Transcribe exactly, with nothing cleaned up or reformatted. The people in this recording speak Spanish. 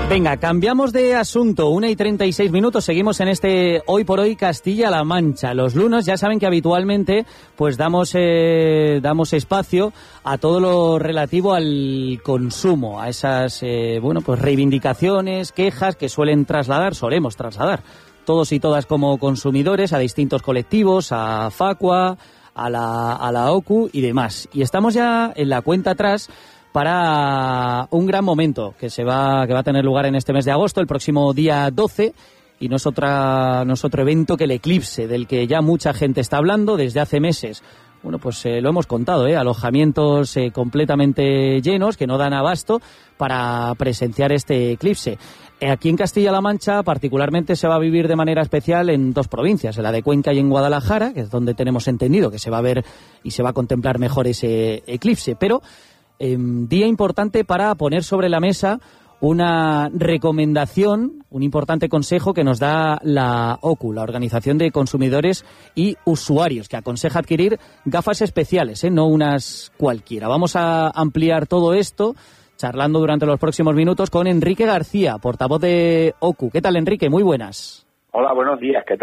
Venga, cambiamos de asunto, una y treinta y seis minutos, seguimos en este Hoy por Hoy Castilla-La Mancha. Los lunes ya saben que habitualmente pues damos, eh, damos espacio a todo lo relativo al consumo, a esas eh, bueno pues reivindicaciones, quejas que suelen trasladar, solemos trasladar todos y todas como consumidores a distintos colectivos, a Facua, a la, a la O C U y demás. Y estamos ya en la cuenta atrás para un gran momento que se va que va a tener lugar en este mes de agosto, el próximo día doce, y no es, otra, no es otro evento que el eclipse, del que ya mucha gente está hablando desde hace meses. Bueno, pues eh, lo hemos contado, ¿eh? alojamientos eh, completamente llenos que no dan abasto para presenciar este eclipse. Eh, aquí en Castilla-La Mancha particularmente se va a vivir de manera especial en dos provincias, en la de Cuenca y en Guadalajara, que es donde tenemos entendido que se va a ver y se va a contemplar mejor ese eclipse, pero Eh, día importante para poner sobre la mesa una recomendación, un importante consejo que nos da la O C U, la Organización de Consumidores y Usuarios, que aconseja adquirir gafas especiales, ¿eh? no unas cualquiera. Vamos a ampliar todo esto charlando durante los próximos minutos con Enrique García, portavoz de O C U. ¿Qué tal, Enrique? Muy buenas. Hola, buenos días. ¿Qué tal?